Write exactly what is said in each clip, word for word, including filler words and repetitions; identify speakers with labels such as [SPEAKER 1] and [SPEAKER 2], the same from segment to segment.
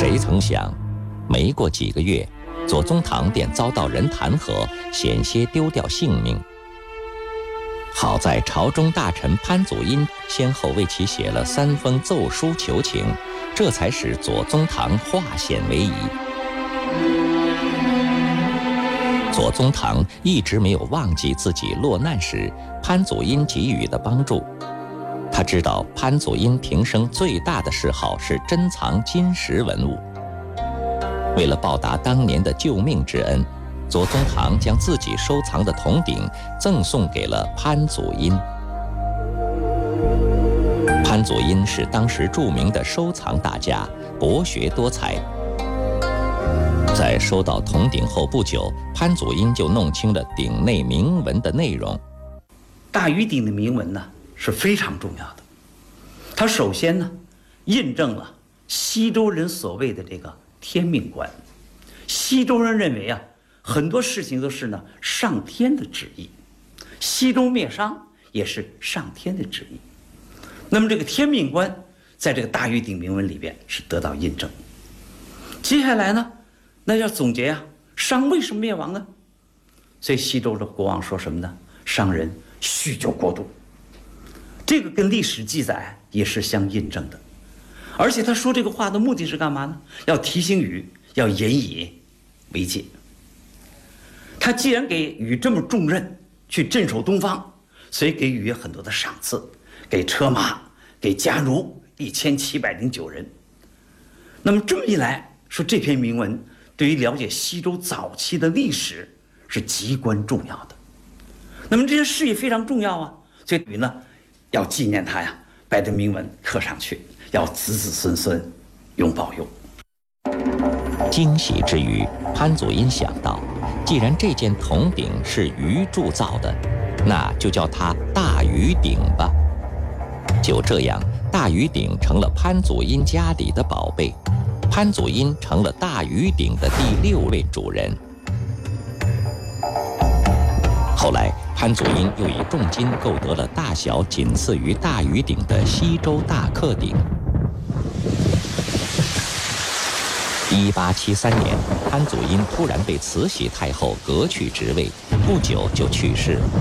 [SPEAKER 1] 谁曾想，没过几个月，左宗棠便遭到人弹劾，险些丢掉性命。好在朝中大臣潘祖荫先后为其写了三封奏书求情，这才使左宗棠化险为夷。左宗棠一直没有忘记自己落难时潘祖荫给予的帮助。他知道潘祖荫平生最大的嗜好是珍藏金石文物，为了报答当年的救命之恩，左宗棠将自己收藏的铜鼎赠送给了潘祖荫。潘祖荫是当时著名的收藏大家，博学多才。在收到铜鼎后不久，潘祖荫就弄清了鼎内铭文的内容。
[SPEAKER 2] 大禹鼎的铭文呢是非常重要的，它首先呢印证了西周人所谓的这个天命观。西周人认为啊，很多事情都是呢上天的旨意，西周灭商也是上天的旨意。那么这个天命观在这个大禹鼎铭文里边是得到印证。接下来呢，那要总结啊，商为什么灭亡呢？所以西周的国王说什么呢？商人酗酒过度，这个跟历史记载也是相印证的。而且他说这个话的目的是干嘛呢？要提醒禹，要引以为戒。他既然给禹这么重任，去镇守东方，所以给禹很多的赏赐，给车马，给家奴一千七百零九人。那么这么一来，说这篇铭文对于了解西周早期的历史是极关重要的。那么这些事也非常重要啊，所以禹呢要纪念他呀，把这铭文刻上去，要子子孙孙永保佑。
[SPEAKER 1] 惊喜之余，潘祖荫想到，既然这件铜鼎是禹铸造的，那就叫它大禹鼎吧。就这样，大禹鼎成了潘祖荫家里的宝贝，潘祖荫成了大禹鼎的第六位主人。后来，潘祖荫又以重金购得了大小仅次于大禹鼎的西周大克鼎。一八七三年，潘祖荫突然被慈禧太后革去职位，不久就去世了。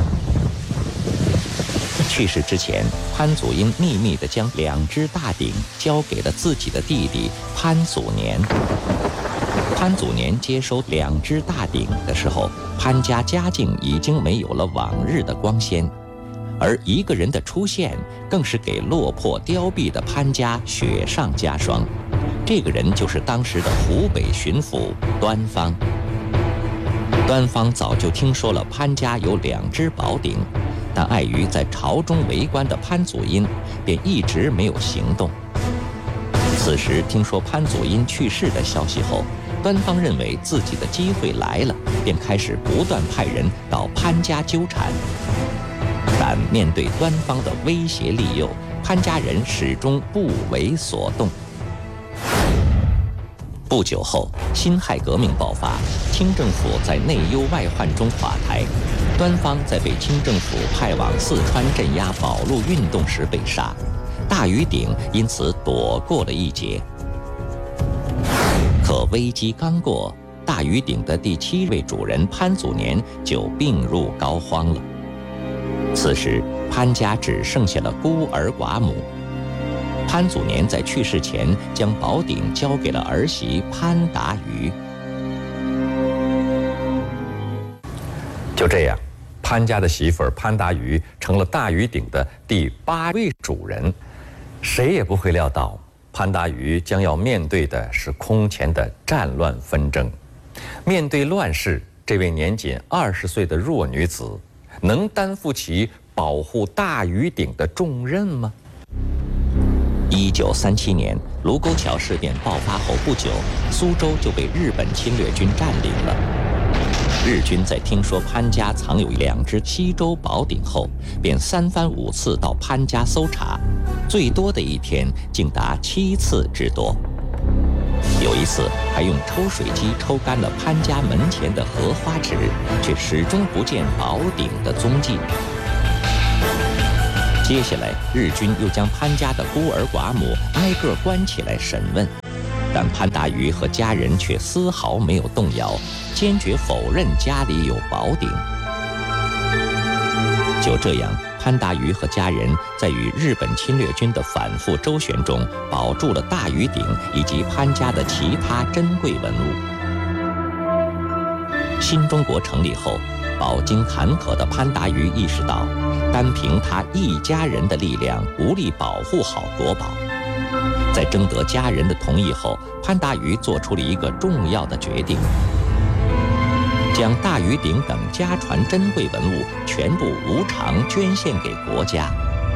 [SPEAKER 1] 去世之前，潘祖荫秘密地将两只大鼎交给了自己的弟弟潘祖年。潘祖年接收两只大鼎的时候，潘家家境已经没有了往日的光鲜，而一个人的出现更是给落魄凋敝的潘家雪上加霜。这个人就是当时的湖北巡抚端方。端方早就听说了潘家有两只宝鼎，但碍于在朝中为官的潘祖荫，便一直没有行动。此时听说潘祖荫去世的消息后，端方认为自己的机会来了，便开始不断派人到潘家纠缠。但面对端方的威胁利诱，潘家人始终不为所动。不久后，辛亥革命爆发，清政府在内忧外患中垮台，端方在被清政府派往四川镇压保路运动时被杀，大禹鼎因此躲过了一劫。可危机刚过，大禹鼎的第七位主人潘祖年就病入膏肓了。此时，潘家只剩下了孤儿寡母。潘祖年在去世前将宝鼎交给了儿媳潘达于。
[SPEAKER 3] 就这样，潘家的媳妇儿潘达于成了大禹鼎的第八位主人。谁也不会料到，潘达于将要面对的是空前的战乱纷争。面对乱世，这位年仅二十岁的弱女子，能担负起保护大禹鼎的重任吗？
[SPEAKER 1] 一九三七年，卢沟桥事变爆发后不久，苏州就被日本侵略军占领了。日军在听说潘家藏有两只西周宝鼎后，便三番五次到潘家搜查，最多的一天竟达七次之多。有一次还用抽水机抽干了潘家门前的荷花池，却始终不见宝鼎的踪迹。接下来，日军又将潘家的孤儿寡母挨个关起来审问， 但潘达于和家人却丝毫没有动摇，坚决否认家里有宝鼎。就这样，潘达于和家人在与日本侵略军的反复周旋中，保住了大禹鼎以及潘家的其他珍贵文物。新中国成立后，饱经坎坷的潘达于意识到，单凭他一家人的力量无力保护好国宝。在征得家人的同意后，潘达于做出了一个重要的决定，将大禹鼎等家传珍贵文物全部无偿捐献给国家。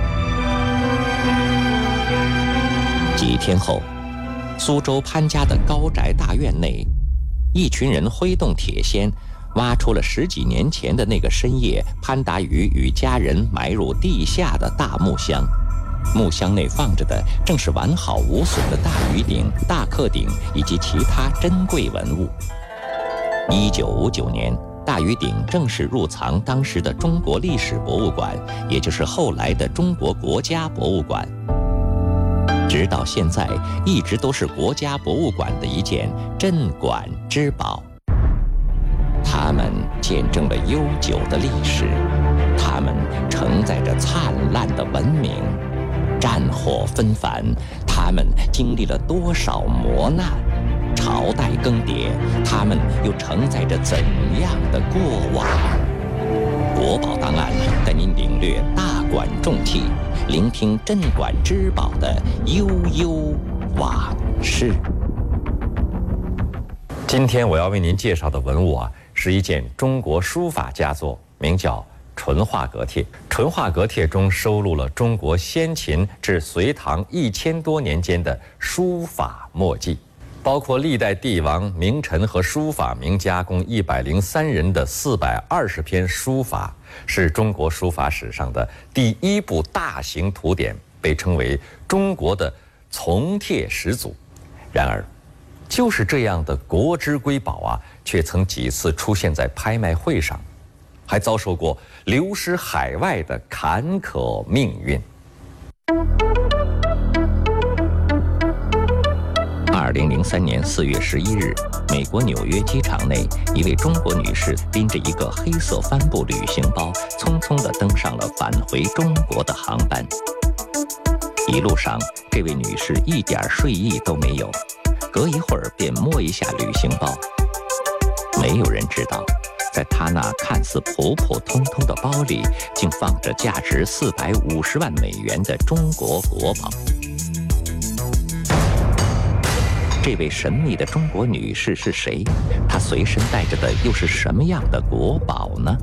[SPEAKER 1] 几天后，苏州潘家的高宅大院内，一群人挥动铁锨，挖出了十几年前的那个深夜，潘达于与家人埋入地下的大木箱。木箱内放着的正是完好无损的大禹鼎、大克鼎以及其他珍贵文物。一九五九年，大禹鼎正式入藏当时的中国历史博物馆，也就是后来的中国国家博物馆。直到现在，一直都是国家博物馆的一件镇馆之宝。它们见证了悠久的历史，它们承载着灿烂的文明。战火纷繁，他们经历了多少磨难；朝代更迭，他们又承载着怎样的过往？国宝档案带您领略大馆重器，聆听镇馆之宝的悠悠往事。
[SPEAKER 3] 今天我要为您介绍的文物啊，是一件中国书法佳作，名叫淳化阁帖。淳化阁帖中收录了中国先秦至隋唐一千多年间的书法墨迹，包括历代帝王、名臣和书法名家共一百零三人的四百二十篇书法，是中国书法史上的第一部大型图典，被称为中国的从帖始祖。然而，就是这样的国之瑰宝啊，却曾几次出现在拍卖会上，还遭受过流失海外的坎坷命运。
[SPEAKER 1] 二零零三年四月十一日，美国纽约机场内，一位中国女士拎着一个黑色帆布旅行包，匆匆地登上了返回中国的航班。一路上，这位女士一点睡意都没有，隔一会儿便摸一下旅行包。没有人知道，在她那看似普普通通的包里，竟放着价值四百五十万美元的中国国宝。这位神秘的中国女士是谁？她随身带着的又是什么样的国宝呢？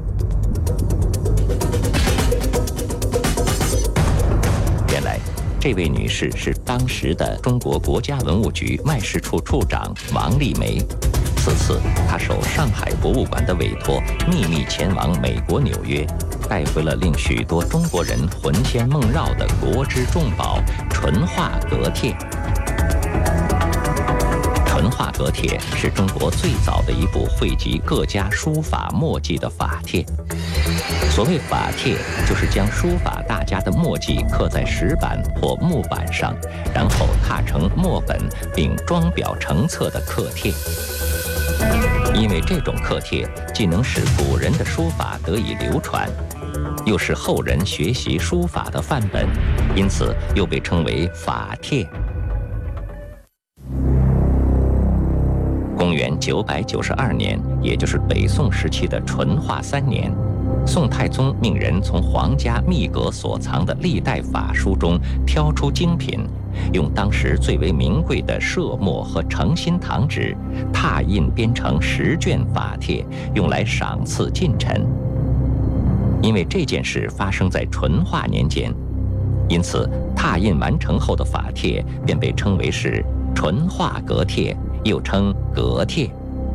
[SPEAKER 1] 原来，这位女士是当时的中国国家文物局外事处处长王丽梅。此次，她受上海博物馆的委托，秘密前往美国纽约，带回了令许多中国人魂牵梦绕的国之重宝——淳化阁帖。淳化阁帖是中国最早的一部汇集各家书法墨迹的法帖。所谓法帖，就是将书法大家的墨迹刻在石板或木板上，然后踏成墨本，并装裱成册的刻帖。因为这种刻帖既能使古人的书法得以流传，又是后人学习书法的范本，因此又被称为法帖。公元九百九十二年，也就是北宋时期的淳化三年，宋太宗命人从皇家秘阁所藏的历代法书中挑出精品，用当时最为名贵的歙墨和诚心堂纸拓印编成十卷法帖，用来赏赐近臣。因为这件事发生在淳化年间，因此拓印完成后的法帖便被称为是淳化阁帖，又称阁帖。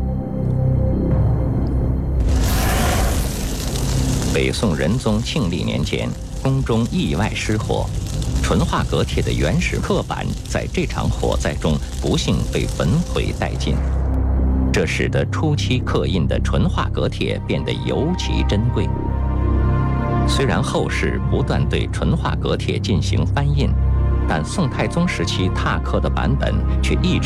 [SPEAKER 1] 北宋仁宗庆历年间，宫中意外失火，淳化阁帖的原始刻版在这场火灾中不幸被焚毁殆尽，这使得初期刻印的淳化阁帖变得尤其珍贵。虽然后世不断对淳化阁帖进行翻印，但宋太宗时期拓刻的版本却一直